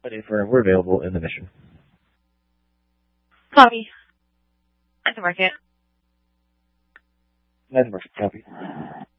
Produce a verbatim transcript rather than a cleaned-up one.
But Affirm, we're available in the mission. Copy. At the market. At the market, copy.